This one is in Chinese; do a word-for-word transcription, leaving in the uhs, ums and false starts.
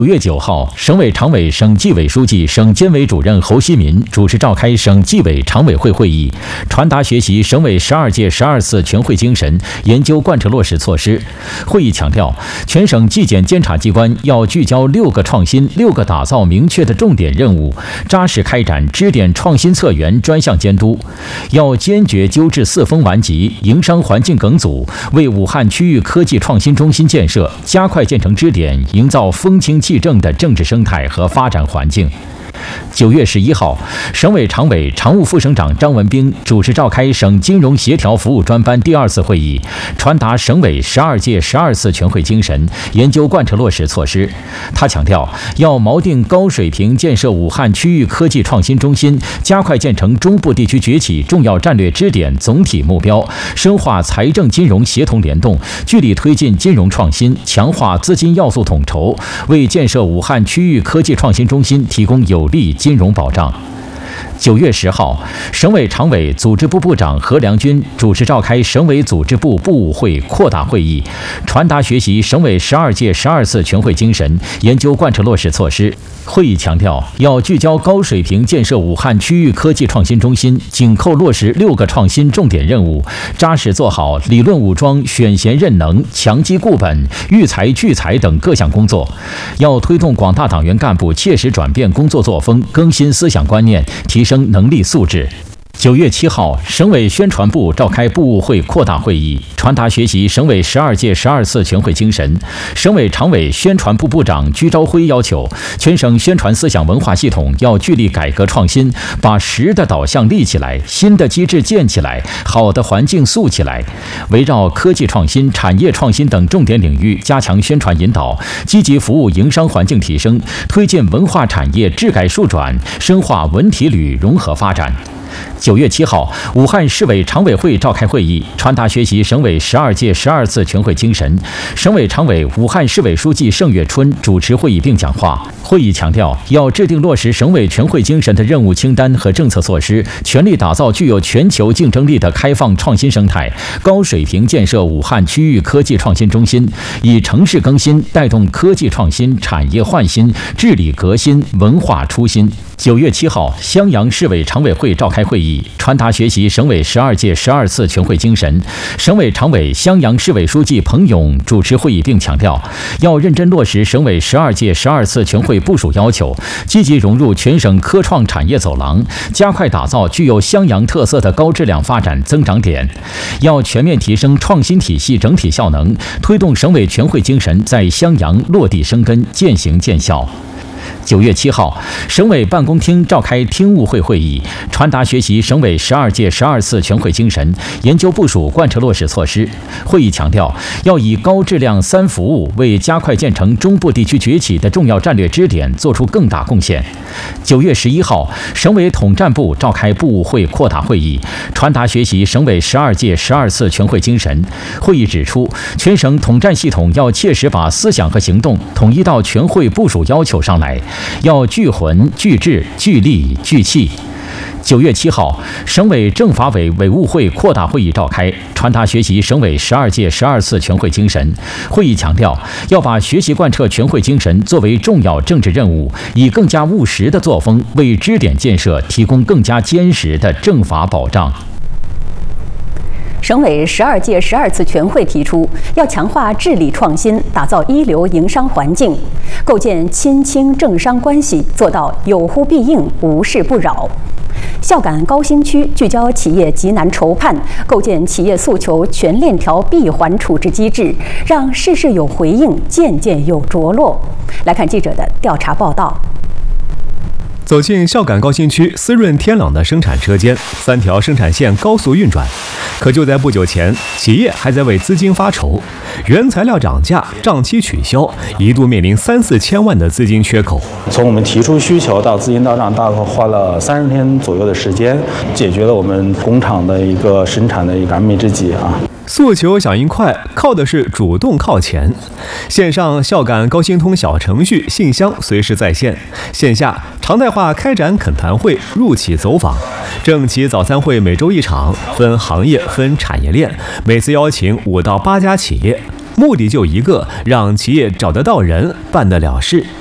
五月九号，省委常委、省纪委书记、省监委主任侯锡民主持召开省纪委常委会会议，传达学习省委十二届十二次全会精神，研究贯彻落实措施。会议强调，全省纪检监察机关要聚焦六个创新、六个打造明确的重点任务，扎实开展支点创新策源专项监督，要坚决纠治四风顽疾、营商环境梗阻，为武汉区域科技创新中心建设加快建成支点，营造风清气正的政治生态和发展环境。九月十一号，省委常委、常务副省长张文彬主持召开省金融协调服务专班第二次会议，传达省委十二届十二次全会精神，研究贯彻落实措施。他强调，要锚定高水平建设武汉区域科技创新中心，加快建成中部地区崛起重要战略支点总体目标，深化财政金融协同联动，聚力推进金融创新，强化资金要素统筹，为建设武汉区域科技创新中心提供有力金融保障。九月十号，省委常委、组织部部长何良军主持召开省委组织部部务会扩大会议，传达学习省委十二届十二次全会精神，研究贯彻落实措施。会议强调，要聚焦高水平建设武汉区域科技创新中心，紧扣落实六个创新重点任务，扎实做好理论武装、选贤任能、强基固本、育才聚才等各项工作。要推动广大党员干部切实转变工作作风，更新思想观念，提升能力素质。九月七号，省委宣传部召开部务会扩大会议，传达学习省委十二届十二次全会精神。省委常委、宣传部部长居昭辉要求，全省宣传思想文化系统要聚力改革创新，把实的导向立起来，新的机制建起来，好的环境塑起来。围绕科技创新、产业创新等重点领域加强宣传引导，积极服务营商环境提升，推进文化产业治改数转，深化文体旅融合发展。九月七号，武汉市委常委会召开会议，传达学习省委十二届十二次全会精神。省委常委、武汉市委书记盛月春主持会议并讲话。会议强调，要制定落实省委全会精神的任务清单和政策措施，全力打造具有全球竞争力的开放创新生态，高水平建设武汉区域科技创新中心，以城市更新带动科技创新、产业焕新、治理革新、文化初心。九月七号，襄阳市委常委会召开会议，传达学习省委十二届十二次全会精神。省委常委、襄阳市委书记彭勇主持会议并强调，要认真落实省委十二届十二次全会部署要求，积极融入全省科创产业走廊，加快打造具有襄阳特色的高质量发展增长点。要全面提升创新体系整体效能，推动省委全会精神在襄阳落地生根、渐行渐效。九月七号，省委办公厅召开厅务会会议，传达学习省委十二届十二次全会精神，研究部署贯彻落实措施。会议强调，要以高质量三服务为加快建成中部地区崛起的重要战略支点做出更大贡献。九月十一号，省委统战部召开部务会扩大会议，传达学习省委十二届十二次全会精神。会议指出，全省统战系统要切实把思想和行动统一到全会部署要求上来，要聚魂、聚智、聚力、聚气。九月七号，省委政法委委务会扩大会议召开，传达学习省委十二届十二次全会精神。会议强调，要把学习贯彻全会精神作为重要政治任务，以更加务实的作风为支点建设提供更加坚实的政法保障。 省委十二届十二次全会提出，要强化治理创新，打造一流营商环境，构建亲清政商关系，做到有呼必应、无事不扰。孝感高新区聚焦企业急难筹判，构建企业诉求全链条闭环处置机制，让事事有回应，件件有着落。来看记者的调查报道。 走进孝感高新区滋润天朗的生产车间，三条生产线高速运转。可就在不久前，企业还在为资金发愁，原材料涨价、账期取消，一度面临三四千万的资金缺口。 从我们提出需求到资金到账，大概花了三十天左右的时间，解决了我们工厂的一个生产的一个燃眉之急啊。 诉求响应快，靠的是主动靠前。线上孝感高新通小程序信箱随时在线，线下常态化开展恳谈会、入企走访。政企早餐会每周一场，分行业、分产业链，每次邀请五到八家企业，目的就一个，让企业找得到人，办得了事。